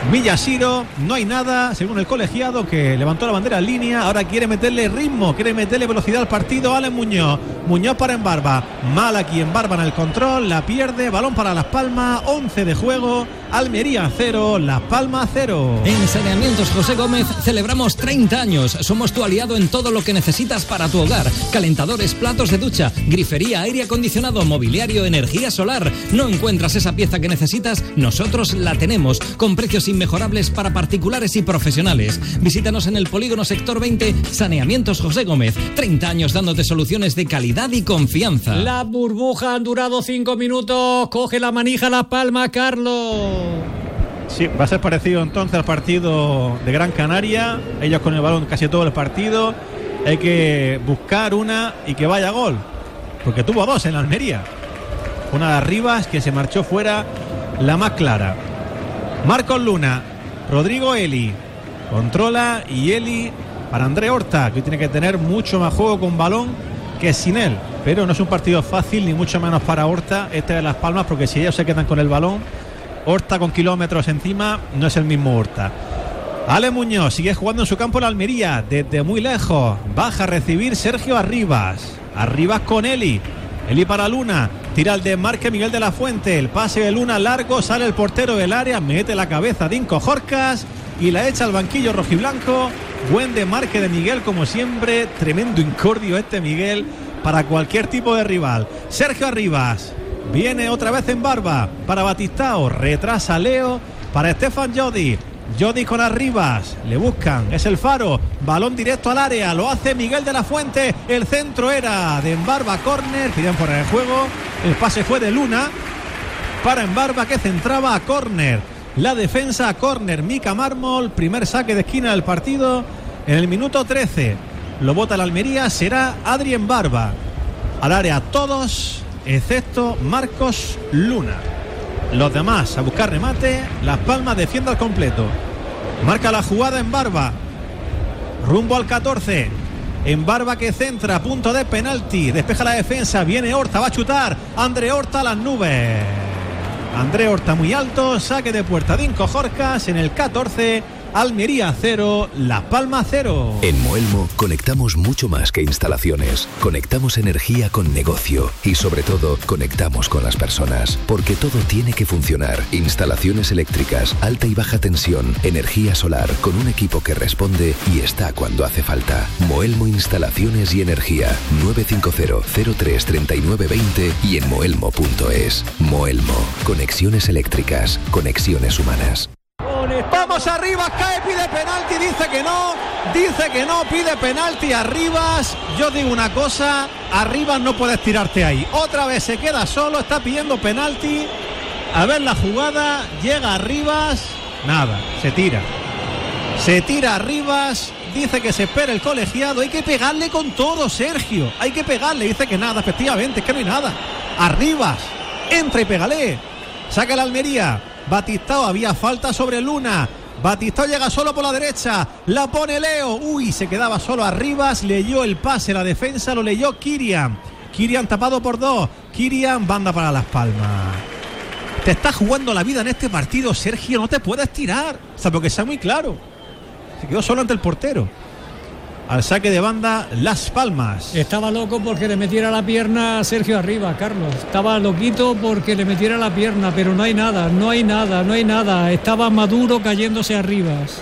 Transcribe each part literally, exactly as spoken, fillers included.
Miyashiro, no hay nada, según el colegiado que levantó la bandera en línea. Ahora quiere meterle ritmo, quiere meterle velocidad al partido. Alex Muñoz, Muñoz para Embarba, mal aquí Embarba en el control, la pierde, balón para Las Palmas, once de juego, Almería cero, Las Palmas cero. En Saneamientos José Gómez celebramos treinta años, somos tu aliado en todo lo que necesitas para tu hogar, calentadores, platos de ducha, grifería, aire acondicionado, mobiliario, energía solar. No encuentras esa pieza que necesitas, nosotros la tenemos, con precios inmejorables para particulares y profesionales. Visítanos en el Polígono Sector veinte, Saneamientos José Gómez. treinta años dándote soluciones de calidad y confianza. Las burbujas han durado cinco minutos. Coge la manija Las Palmas, Carlos. Sí, va a ser parecido entonces al partido de Gran Canaria. Ellos con el balón casi todo el partido. Hay que buscar una y que vaya gol, porque tuvo dos en la Almería. Una de Arribas que se marchó fuera, la más clara. Marcos Luna, Rodrigo Eli, controla, y Eli para André Horta, que tiene que tener mucho más juego con balón que sin él, pero no es un partido fácil, ni mucho menos para Horta este de Las Palmas, porque si ellos se quedan con el balón, Horta con kilómetros encima no es el mismo Horta. Ale Muñoz sigue jugando en su campo la Almería, desde muy lejos, baja a recibir Sergio Arribas, Arribas con Eli, Eli para Luna, tira el desmarque Miguel de la Fuente, el pase de Luna largo, sale el portero del área, mete la cabeza Dinko Jorcas y la echa al banquillo rojiblanco. Buen desmarque de Miguel, como siempre, tremendo incordio este Miguel para cualquier tipo de rival. Sergio Arribas, viene otra vez en Barba para Batistao, retrasa Leo para Estefan Jodi. Jodi con Arribas, le buscan, es el Faro, balón directo al área, lo hace Miguel de la Fuente, el centro era de Embarba, córner, piden fuera de juego, el pase fue de Luna para Embarba, que centraba a córner, la defensa a córner, Mica Mármol, primer saque de esquina del partido en el minuto trece, lo bota la Almería, será Adri Embarba, al área todos, excepto Marcos Luna. Los demás a buscar remate. Las Palmas defiende al completo. Marca la jugada Embarba, rumbo al catorce. Embarba que centra, punto de penalti, despeja la defensa, viene Horta, va a chutar. André Horta a las nubes. André Horta muy alto, saque de puerta Dinko Jorcas en el catorce. Almería cero, Las Palmas cero. En Moelmo conectamos mucho más que instalaciones. Conectamos energía con negocio y, sobre todo, conectamos con las personas, porque todo tiene que funcionar. Instalaciones eléctricas, alta y baja tensión, energía solar, con un equipo que responde y está cuando hace falta. Moelmo Instalaciones y Energía, nueve cinco cero, cero tres, tres nueve dos cero y en moelmo punto es. Moelmo, conexiones eléctricas, conexiones humanas. Vamos Arribas, cae, pide penalti, dice que no, dice que no, pide penalti Arribas. Yo digo una cosa, Arribas no puedes tirarte ahí. Otra vez se queda solo, está pidiendo penalti. A ver la jugada, llega Arribas, nada, se tira. Se tira Arribas, dice que se espera el colegiado, hay que pegarle con todo, Sergio. Hay que pegarle, dice que nada, efectivamente, es que no hay nada. Arribas, entra y pégale. Saca la Almería. Batistao, había falta sobre Luna. Batistao llega solo por la derecha, la pone Leo, uy, se quedaba solo Arribas, leyó el pase, la defensa lo leyó Kirian. Kirian tapado por dos, Kirian, banda para Las Palmas. Te estás jugando la vida en este partido, Sergio, no te puedes tirar, salvo que sea muy claro. Se quedó solo ante el portero. Al saque de banda, Las Palmas. Estaba loco porque le metiera la pierna a Sergio Arribas, Carlos. Estaba loquito porque le metiera la pierna, pero no hay nada, no hay nada, no hay nada. Estaba Maduro cayéndose Arribas.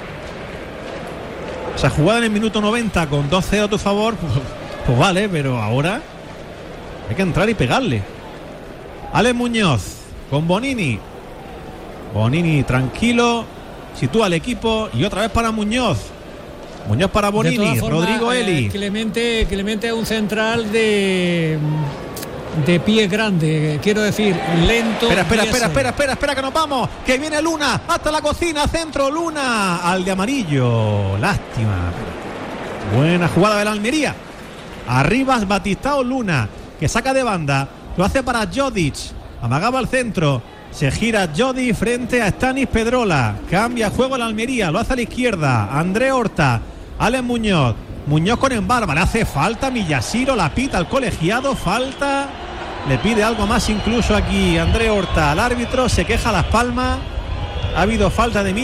O sea, jugada en el minuto noventa con dos cero a tu favor, pues, pues vale, pero ahora hay que entrar y pegarle. Alex Muñoz con Bonini. Bonini tranquilo, sitúa al equipo y otra vez para Muñoz. Muñoz para Bonini, formas, Rodrigo Eli. Eh, Clemente, Clemente es un central de de pie grande, quiero decir, lento. Espera, espera, espera, espera, espera, espera, que nos vamos. Que viene Luna, hasta la cocina, centro Luna, al de amarillo. Lástima. Buena jugada de la Almería. Arribas, Batistao, Luna, que saca de banda, lo hace para Jodic. Amagaba al centro. Se gira Jodi frente a Stanis Pedrola. Cambia juego la Almería, lo hace a la izquierda. André Horta. Alex Muñoz, Muñoz con Embarba, le hace falta Miyashiro, la pita al colegiado, falta, le pide algo más incluso aquí André Horta al árbitro, se queja Las Palmas, ha habido falta de